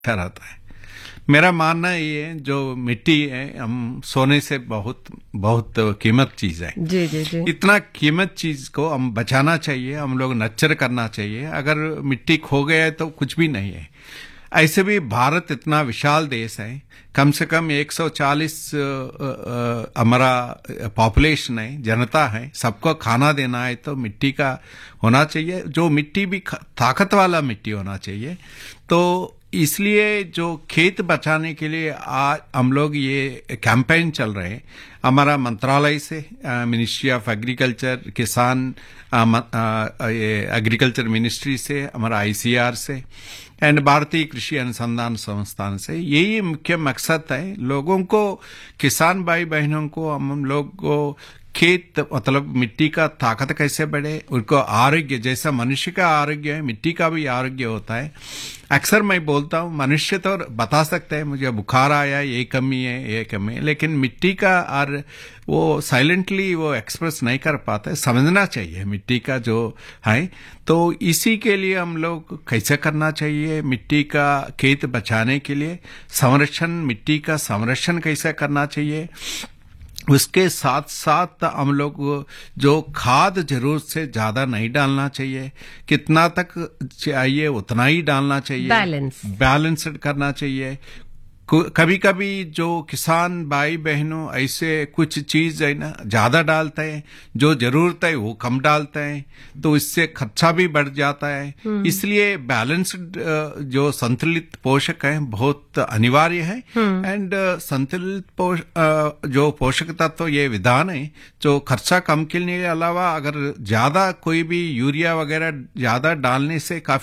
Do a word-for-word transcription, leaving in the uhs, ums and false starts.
अच्छा रहता है। मेरा मानना ये है जो मिट्टी है हम सोने से बहुत बहुत कीमत चीज है। जी जी जी। इतना कीमत चीज को हम बचाना चाहिए, हम लोग नर्चर करना चाहिए। अगर मिट्टी खो गया है तो कुछ भी नहीं है। ऐसे भी भारत इतना विशाल देश है, कम से कम एक सौ चालीस हमारा पॉपुलेशन है, जनता है, सबको खाना देना है तो मिट्टी का होना चाहिए। जो मिट्टी भी ताकत वाला मिट्टी होना चाहिए। तो इसलिए जो खेत बचाने के लिए आज हम लोग ये कैंपेन चल रहे हैं हमारा मंत्रालय से, मिनिस्ट्री ऑफ एग्रीकल्चर, किसान एग्रीकल्चर मिनिस्ट्री से, हमारा आईसीआर से एंड भारतीय कृषि अनुसंधान संस्थान से। यही मुख्य मकसद है, लोगों को, किसान भाई बहनों को, हम लोग को खेत मतलब मिट्टी का ताकत कैसे बढ़े, उनको आरोग्य, जैसा मनुष्य का आरोग्य है मिट्टी का भी आरोग्य होता है। अक्सर मैं बोलता हूँ मनुष्य तो बता सकता है मुझे बुखार आया, ये कमी है ये कमी है, लेकिन मिट्टी का और वो साइलेंटली वो एक्सप्रेस नहीं कर पाता है। समझना चाहिए मिट्टी का जो है। तो इसी के लिए हम लोग कैसे करना चाहिए, मिट्टी का खेत बचाने के लिए संरक्षण, मिट्टी का संरक्षण कैसे करना चाहिए, उसके साथ साथ हम लोग जो खाद जरूरत से ज्यादा नहीं डालना चाहिए, कितना तक चाहिए उतना ही डालना चाहिए, बैलेंस बैलेंस्ड करना चाहिए। कभी कभी जो किसान भाई बहनों ऐसे कुछ चीज है ना ज्यादा डालते हैं, जो जरूरत है वो कम डालते हैं, तो इससे खर्चा भी बढ़ जाता है। इसलिए बैलेंस्ड जो संतुलित पोषक है बहुत अनिवार्य है। एंड संतुलित पोष, जो पोषक तत्व ये विधान है जो खर्चा कम करने के अलावा अगर ज्यादा कोई भी यूरिया वगैरह ज्यादा डालने से काफी